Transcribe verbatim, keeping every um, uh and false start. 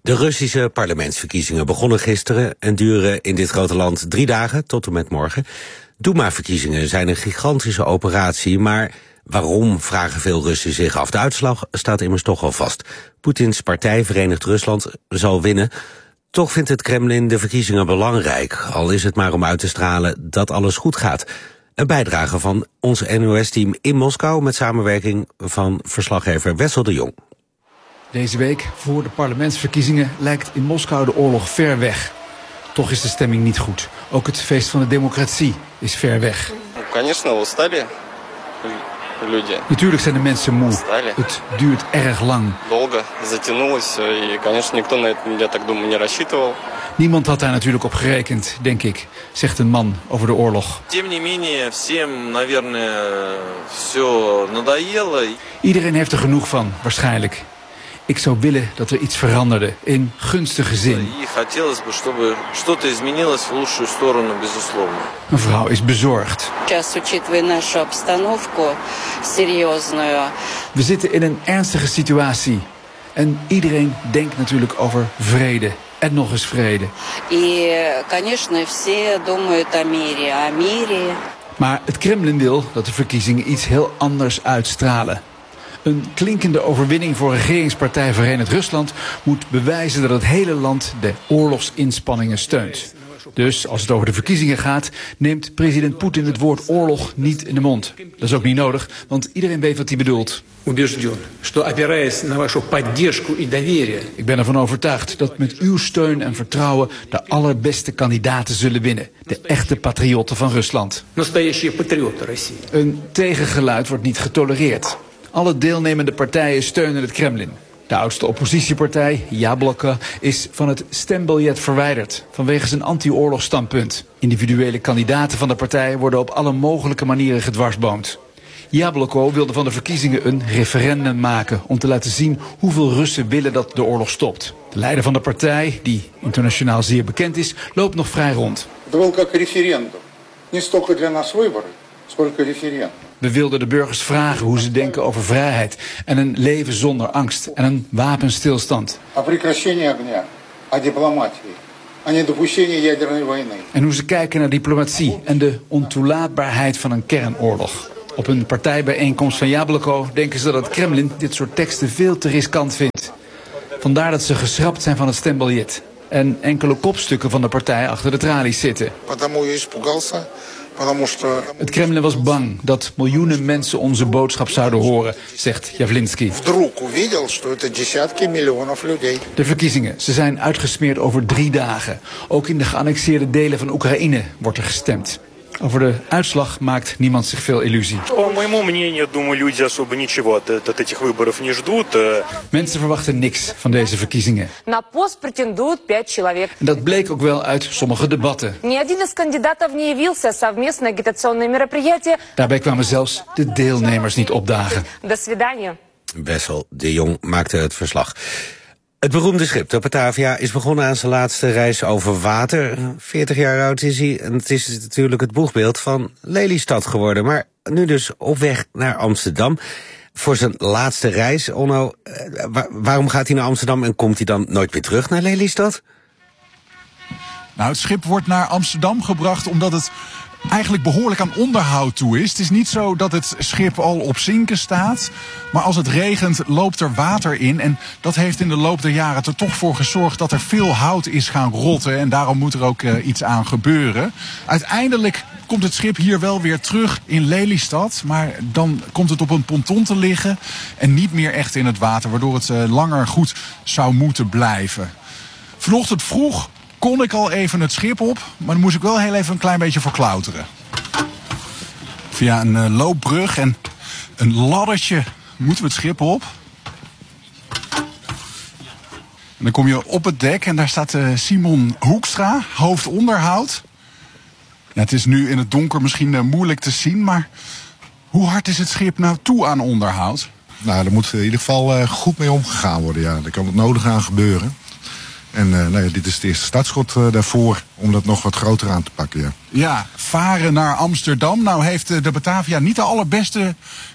De Russische parlementsverkiezingen begonnen gisteren en duren in dit grote land drie dagen tot en met morgen. Doema-verkiezingen zijn een gigantische operatie, maar waarom, vragen veel Russen zich af. De uitslag staat immers toch al vast. Poetins partij Verenigd Rusland zal winnen. Toch vindt het Kremlin de verkiezingen belangrijk, al is het maar om uit te stralen dat alles goed gaat. Een bijdrage van ons N O S-team in Moskou met samenwerking van verslaggever Wessel de Jong. Deze week, voor de parlementsverkiezingen, lijkt in Moskou de oorlog ver weg. Toch is de stemming niet goed. Ook het feest van de democratie is ver weg. Natuurlijk zijn de mensen moe. Het duurt erg lang. Niemand had daar natuurlijk op gerekend, denk ik, zegt een man over de oorlog. Iedereen heeft er genoeg van, waarschijnlijk. Ik zou willen dat er iets veranderde, in gunstige zin. Mevrouw is bezorgd. We zitten in een ernstige situatie. En iedereen denkt natuurlijk over vrede. En nog eens vrede. Maar het Kremlin wil dat de verkiezingen iets heel anders uitstralen. Een klinkende overwinning voor regeringspartij Verenigd Rusland moet bewijzen dat het hele land de oorlogsinspanningen steunt. Dus als het over de verkiezingen gaat, neemt president Poetin het woord oorlog niet in de mond. Dat is ook niet nodig, want iedereen weet wat hij bedoelt. Ik ben ervan overtuigd dat met uw steun en vertrouwen de allerbeste kandidaten zullen winnen. De echte patriotten van Rusland. Een tegengeluid wordt niet getolereerd. Alle deelnemende partijen steunen het Kremlin. De oudste oppositiepartij, Jabloko, is van het stembiljet verwijderd vanwege zijn anti-oorlogsstandpunt. Individuele kandidaten van de partij worden op alle mogelijke manieren gedwarsboomd. Jabloko wilde van de verkiezingen een referendum maken om te laten zien hoeveel Russen willen dat de oorlog stopt. De leider van de partij, die internationaal zeer bekend is, loopt nog vrij rond. We wilden de burgers vragen hoe ze denken over vrijheid en een leven zonder angst en een wapenstilstand. En hoe ze kijken naar diplomatie en de ontoelaatbaarheid van een kernoorlog. Op een partijbijeenkomst van Jabloko denken ze dat het Kremlin dit soort teksten veel te riskant vindt. Vandaar dat ze geschrapt zijn van het stembiljet. En enkele kopstukken van de partij achter de tralies zitten. Het Kremlin was bang dat miljoenen mensen onze boodschap zouden horen, zegt Javlinsky. De verkiezingen, ze zijn uitgesmeerd over drie dagen. Ook in de geannexeerde delen van Oekraïne wordt er gestemd. Over de uitslag maakt niemand zich veel illusie. Mensen verwachten niks van deze verkiezingen. En dat bleek ook wel uit sommige debatten. Daarbij kwamen zelfs de deelnemers niet opdagen. Wessel de Jong maakte het verslag. Het beroemde schip, de Batavia, is begonnen aan zijn laatste reis over water. veertig jaar oud is hij en het is natuurlijk het boegbeeld van Lelystad geworden. Maar nu dus op weg naar Amsterdam voor zijn laatste reis. Onno, waarom gaat hij naar Amsterdam en komt hij dan nooit meer terug naar Lelystad? Nou, het schip wordt naar Amsterdam gebracht omdat het eigenlijk behoorlijk aan onderhoud toe is. Het is niet zo dat het schip al op zinken staat, maar als het regent loopt er water in. En dat heeft in de loop der jaren er toch voor gezorgd dat er veel hout is gaan rotten. En daarom moet er ook uh, iets aan gebeuren. Uiteindelijk komt het schip hier wel weer terug in Lelystad, maar dan komt het op een ponton te liggen en niet meer echt in het water, waardoor het uh, langer goed zou moeten blijven. Vanochtend vroeg kon ik al even het schip op, maar dan moest ik wel heel even een klein beetje verklauteren. Via een uh, loopbrug en een laddertje moeten we het schip op. En dan kom je op het dek en daar staat uh, Simon Hoekstra, hoofdonderhoud. Ja, het is nu in het donker misschien uh, moeilijk te zien, maar hoe hard is het schip nou toe aan onderhoud? Nou, er moet in ieder geval uh, goed mee omgegaan worden, ja. Er kan het nodig aan gebeuren. En uh, nou ja, dit is het eerste startschot uh, daarvoor om dat nog wat groter aan te pakken, ja. Ja, varen naar Amsterdam. Nou heeft uh, de Batavia niet de allerbeste